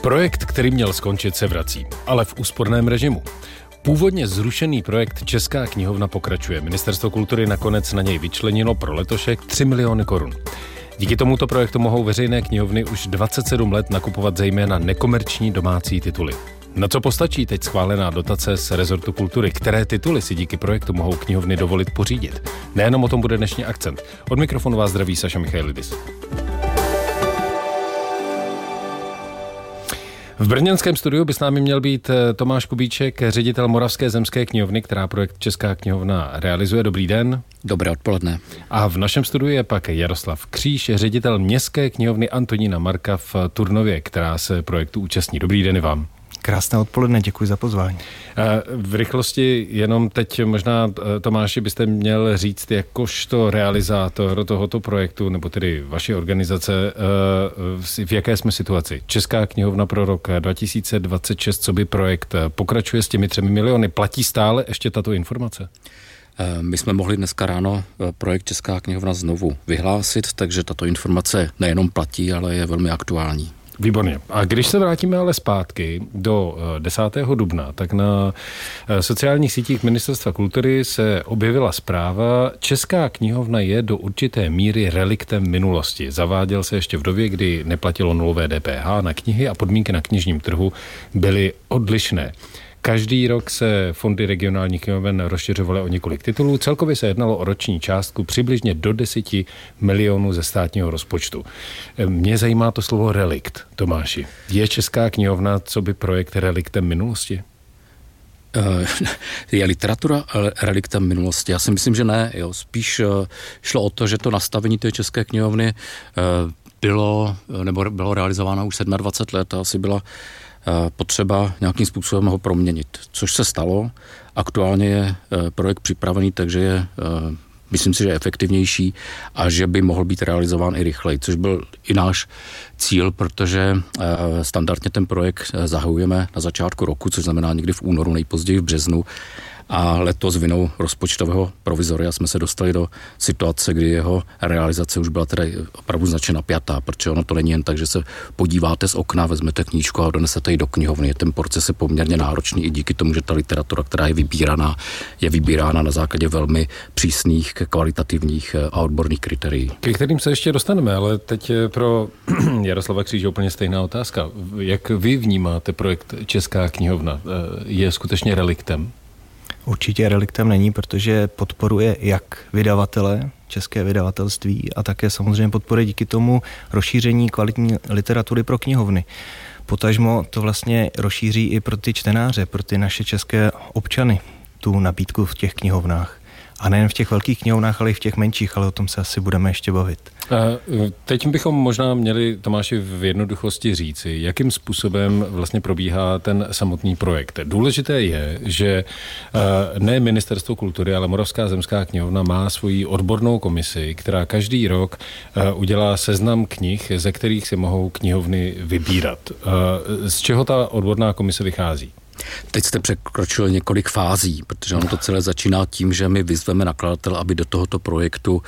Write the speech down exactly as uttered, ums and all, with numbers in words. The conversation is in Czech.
Projekt, který měl skončit, se vrací, ale v úsporném režimu. Původně zrušený projekt Česká knihovna pokračuje. Ministerstvo kultury nakonec na něj vyčlenilo pro letošek tři miliony korun. Díky tomuto projektu mohou veřejné knihovny už dvacet sedm let nakupovat zejména nekomerční domácí tituly. Na co postačí teď schválená dotace z rezortu kultury? Které tituly si díky projektu mohou knihovny dovolit pořídit? Nejenom o tom bude dnešní akcent. Od mikrofonu vás zdraví Saša Michailidis. V brněnském studiu by s námi měl být Tomáš Kubíček, ředitel Moravské zemské knihovny, která projekt Česká knihovna realizuje. Dobrý den. Dobré odpoledne. A v našem studiu je pak Jaroslav Kříž, ředitel Městské knihovny Antonína Marka v Turnově, která se projektu účastní. Dobrý den i vám. Krásné odpoledne, děkuji za pozvání. V rychlosti jenom teď možná, Tomáši, byste měl říct, jakožto realizátor tohoto projektu, nebo tedy vaší organizace, v jaké jsme situaci. Česká knihovna pro rok dva tisíce dvacet šest, co by projekt pokračuje s těmi třemi miliony. Platí stále ještě tato informace? My jsme mohli dneska ráno projekt Česká knihovna znovu vyhlásit, takže tato informace nejenom platí, ale je velmi aktuální. Výborně. A když se vrátíme ale zpátky do desátého dubna, tak na sociálních sítích Ministerstva kultury se objevila zpráva: Česká knihovna je do určité míry reliktem minulosti. Zaváděl se ještě v době, kdy neplatilo nulové D P H na knihy a podmínky na knižním trhu byly odlišné. Každý rok se fondy regionálních knihoven rozšiřovaly o několik titulů. Celkově se jednalo o roční částku přibližně do deseti milionů ze státního rozpočtu. Mě zajímá to slovo relikt, Tomáši. Je Česká knihovna co by projekt reliktem minulosti? Je literatura reliktem minulosti? Já si myslím, že ne. Jo. Spíš šlo o to, že to nastavení té České knihovny bylo, nebo bylo realizováno už dvacet sedm let a asi byla potřeba nějakým způsobem ho proměnit, což se stalo. Aktuálně je projekt připravený, takže je, myslím si, že je efektivnější a že by mohl být realizován i rychleji, což byl i náš cíl, protože standardně ten projekt zahajujeme na začátku roku, což znamená někdy v únoru, nejpozději v březnu. A letos vinou rozpočtového provizoria jsme se dostali do situace, kdy jeho realizace už byla teda opravdu značně napjatá, protože ono to není jen tak, že se podíváte z okna, vezmete knížku a donesete ji do knihovny. Ten proces je poměrně náročný i díky tomu, že ta literatura, která je vybíraná, je vybírána na základě velmi přísných, kvalitativních a odborných kritérií. Ke kterým se ještě dostaneme, ale teď je pro Jaroslava Kříže úplně stejná otázka. Jak vy vnímáte projekt Česká knihovna? Je skutečně reliktem? Určitě reliktem není, protože podporuje jak vydavatele, české vydavatelství a také samozřejmě podporuje díky tomu rozšíření kvalitní literatury pro knihovny. Potažmo to vlastně rozšíří i pro ty čtenáře, pro ty naše české občany, tu nabídku v těch knihovnách. A nejen v těch velkých knihovnách, ale i v těch menších, ale o tom se asi budeme ještě bavit. Teď bychom možná měli, Tomáši, v jednoduchosti říci, jakým způsobem vlastně probíhá ten samotný projekt. Důležité je, že ne Ministerstvo kultury, ale Moravská zemská knihovna má svoji odbornou komisi, která každý rok udělá seznam knih, ze kterých si mohou knihovny vybírat. Z čeho ta odborná komise vychází? Teď jste překročili několik fází, protože ono to celé začíná tím, že my vyzveme nakladatele, aby do tohoto projektu